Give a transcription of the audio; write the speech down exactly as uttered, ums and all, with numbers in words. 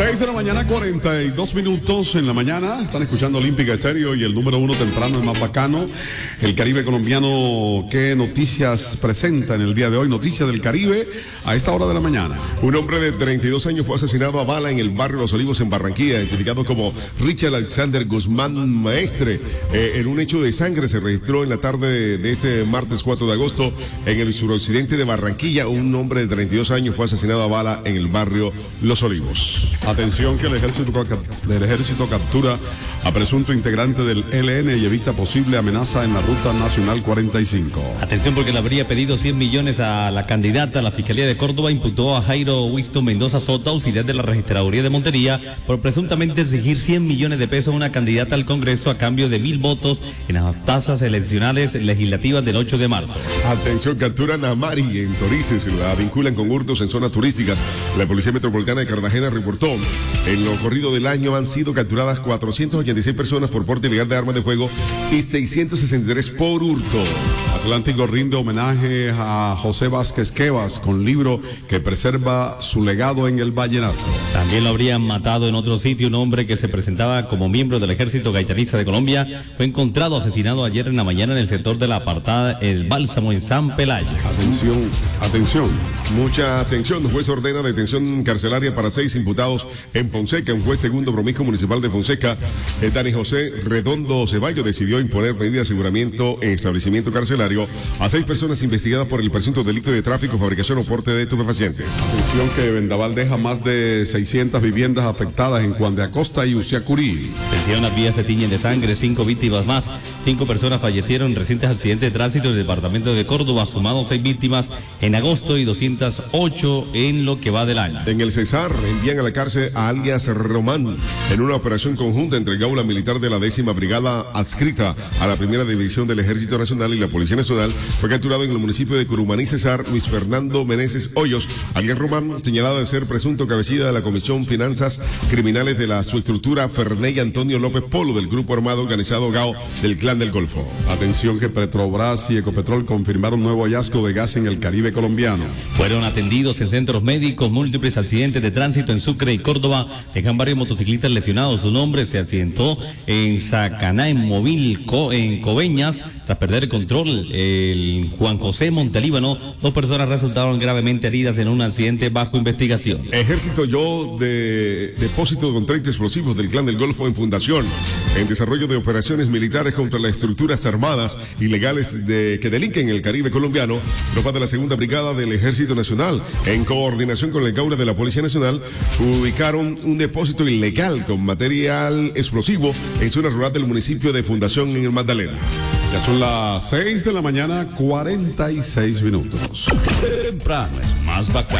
seis de la mañana, cuarenta y dos minutos en la mañana. Están escuchando Olímpica Estéreo y el número uno temprano, el más bacano, el Caribe colombiano. ¿Qué noticias presenta en el día de hoy? Noticias del Caribe a esta hora de la mañana. Un hombre de treinta y dos años fue asesinado a bala en el barrio Los Olivos en Barranquilla, identificado como Richard Alexander Guzmán Maestre. Eh, en un hecho de sangre se registró en la tarde de este martes cuatro de agosto en el suroccidente de Barranquilla. Un hombre de treinta y dos años fue asesinado a bala en el barrio Los Olivos. Atención que el ejército, el ejército captura a presunto integrante del E L N y evita posible amenaza en la Ruta Nacional cuarenta y cinco. Atención porque le habría pedido cien millones a la candidata. La Fiscalía de Córdoba imputó a Jairo Winston Mendoza Soto, auxiliar de la Registraduría de Montería, por presuntamente exigir cien millones de pesos a una candidata al Congreso a cambio de mil votos en las tasas eleccionales legislativas del ocho de marzo. Atención, capturan a Mari en Torices, la vinculan con hurtos en zonas turísticas. La Policía Metropolitana de Cartagena reportó, en lo corrido del año han sido capturadas cuatrocientas ochenta y seis personas por porte ilegal de armas de fuego y seiscientos sesenta y tres por hurto. Atlántico rinde homenaje a José Vázquez Quevas con libro que preserva su legado en el vallenato. También lo habrían matado en otro sitio. Un hombre que se presentaba como miembro del Ejército Gaitanista de Colombia fue encontrado asesinado ayer en la mañana en el sector de la apartada El Bálsamo en San Pelayo. Atención, atención. Mucha atención. El juez ordena detención carcelaria para seis imputados en Fonseca. Un juez segundo promiscuo municipal de Fonseca, eh, Dani José Redondo Ceballos, decidió imponer medidas de aseguramiento en establecimiento carcelario a seis personas investigadas por el presunto delito de tráfico, fabricación o porte de estupefacientes. Atención que Vendaval deja más de seiscientas viviendas afectadas en Juan de Acosta y Uciacurí. Atención, las vías se tiñen de sangre, cinco víctimas más. Cinco personas fallecieron en recientes accidentes de tránsito en el departamento de Córdoba, sumados seis víctimas en agosto y doscientas ocho en lo que va del año. En el Cesar envían a la cárcel a alias Román en una operación conjunta entre el Gaula Militar de la décima Brigada adscrita a la Primera División del Ejército Nacional y la Policía Nacional. Fue capturado en el municipio de Curumaní Cesar Luis Fernando Meneses Hoyos, alias Román, señalado de ser presunto cabecilla de la Comisión Finanzas Criminales de la subestructura Ferney Antonio López Polo del Grupo Armado Organizado G A O del Clan del Golfo. Atención que Petrobras y Ecopetrol confirmaron nuevo hallazgo de gas en el Caribe colombiano. Fueron atendidos en centros médicos múltiples accidentes de tránsito en Sucre y Córdoba. Dejan varios motociclistas lesionados. Un hombre se accidentó en Sacaná, en Móvil, en Coveñas, tras perder el control. El Juan José Montelíbano, dos personas resultaron gravemente heridas en un accidente bajo investigación. Ejército yo de depósito con treinta explosivos del Clan del Golfo en fundación, en desarrollo de operaciones militares contra las estructuras armadas ilegales de, que delinquen en el Caribe colombiano. Tropas de la segunda Brigada del Ejército Nacional, en coordinación con el Gaula de la Policía Nacional, ubicaron un depósito ilegal con material explosivo en zona rural del municipio de Fundación en el Magdalena. Ya son las seis de la mañana, cuarenta y seis minutos. Temprano es más bacano.